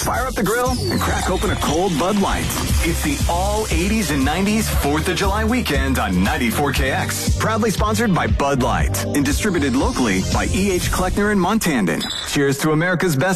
Fire up the grill and crack open a cold Bud Light. It's the all 80s and 90s 4th of July weekend on 94KX. Proudly sponsored by Bud Light and distributed locally by E.H. Kleckner and Montandon. Cheers to America's best